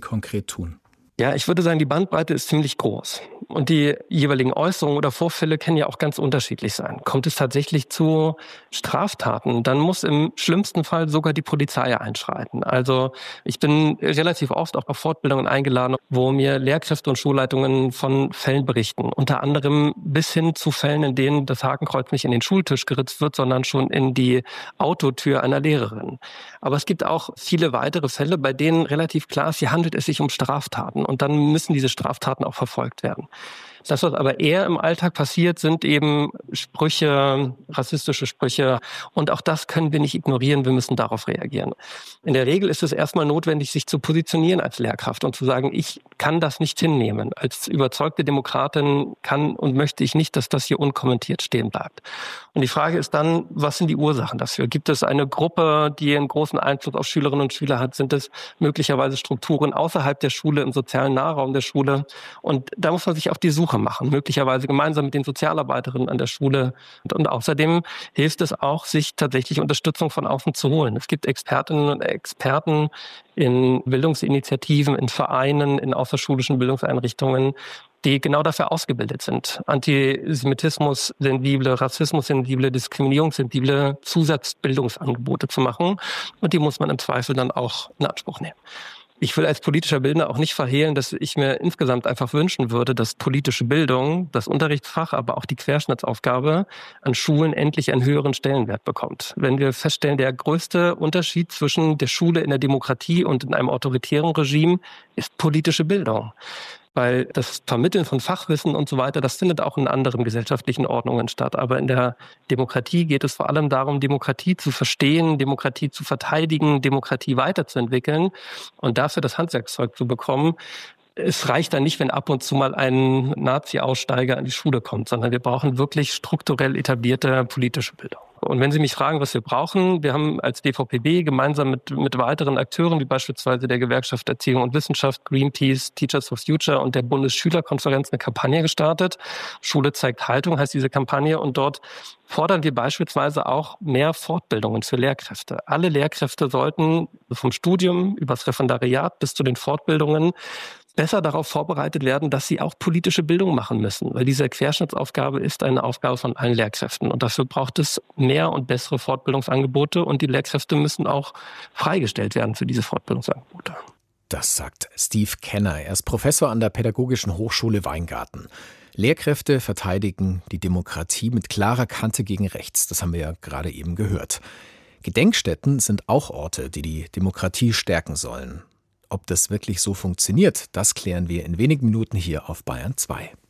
konkret tun? Ja, ich würde sagen, die Bandbreite ist ziemlich groß. Und die jeweiligen Äußerungen oder Vorfälle können ja auch ganz unterschiedlich sein. Kommt es tatsächlich zu Straftaten, dann muss im schlimmsten Fall sogar die Polizei einschreiten. Also ich bin relativ oft auch auf Fortbildungen eingeladen, wo mir Lehrkräfte und Schulleitungen von Fällen berichten. Unter anderem bis hin zu Fällen, in denen das Hakenkreuz nicht in den Schultisch geritzt wird, sondern schon in die Autotür einer Lehrerin. Aber es gibt auch viele weitere Fälle, bei denen relativ klar ist, hier handelt es sich um Straftaten. Und dann müssen diese Straftaten auch verfolgt werden. Das, was aber eher im Alltag passiert, sind eben Sprüche, rassistische Sprüche. Und auch das können wir nicht ignorieren. Wir müssen darauf reagieren. In der Regel ist es erstmal notwendig, sich zu positionieren als Lehrkraft und zu sagen, ich kann das nicht hinnehmen. Als überzeugte Demokratin kann und möchte ich nicht, dass das hier unkommentiert stehen bleibt. Und die Frage ist dann, was sind die Ursachen dafür? Gibt es eine Gruppe, die einen großen Einfluss auf Schülerinnen und Schüler hat? Sind es möglicherweise Strukturen außerhalb der Schule, im sozialen Nahraum der Schule? Und da muss man sich auf die Suche machen, möglicherweise gemeinsam mit den Sozialarbeiterinnen an der Schule. Und außerdem hilft es auch, sich tatsächlich Unterstützung von außen zu holen. Es gibt Expertinnen und Experten in Bildungsinitiativen, in Vereinen, in außerschulischen Bildungseinrichtungen, die genau dafür ausgebildet sind. Antisemitismus-sensible, Rassismus-sensible, Diskriminierungssensible Zusatzbildungsangebote zu machen. Und die muss man im Zweifel dann auch in Anspruch nehmen. Ich will als politischer Bildner auch nicht verhehlen, dass ich mir insgesamt einfach wünschen würde, dass politische Bildung, das Unterrichtsfach, aber auch die Querschnittsaufgabe an Schulen endlich einen höheren Stellenwert bekommt. Wenn wir feststellen, der größte Unterschied zwischen der Schule in der Demokratie und in einem autoritären Regime ist politische Bildung. Weil das Vermitteln von Fachwissen und so weiter, das findet auch in anderen gesellschaftlichen Ordnungen statt. Aber in der Demokratie geht es vor allem darum, Demokratie zu verstehen, Demokratie zu verteidigen, Demokratie weiterzuentwickeln und dafür das Handwerkszeug zu bekommen. Es reicht dann nicht, wenn ab und zu mal ein Nazi-Aussteiger an die Schule kommt, sondern wir brauchen wirklich strukturell etablierte politische Bildung. Und wenn Sie mich fragen, was wir brauchen, wir haben als DVPB gemeinsam mit weiteren Akteuren, wie beispielsweise der Gewerkschaft Erziehung und Wissenschaft, Greenpeace, Teachers for Future und der Bundesschülerkonferenz eine Kampagne gestartet. Schule zeigt Haltung heißt diese Kampagne und dort fordern wir beispielsweise auch mehr Fortbildungen für Lehrkräfte. Alle Lehrkräfte sollten vom Studium über das Referendariat bis zu den Fortbildungen besser darauf vorbereitet werden, dass sie auch politische Bildung machen müssen. Weil diese Querschnittsaufgabe ist eine Aufgabe von allen Lehrkräften. Und dafür braucht es mehr und bessere Fortbildungsangebote. Und die Lehrkräfte müssen auch freigestellt werden für diese Fortbildungsangebote. Das sagt Steve Kenner. Er ist Professor an der Pädagogischen Hochschule Weingarten. Lehrkräfte verteidigen die Demokratie mit klarer Kante gegen rechts. Das haben wir ja gerade eben gehört. Gedenkstätten sind auch Orte, die die Demokratie stärken sollen. Ob das wirklich so funktioniert, das klären wir in wenigen Minuten hier auf Bayern 2.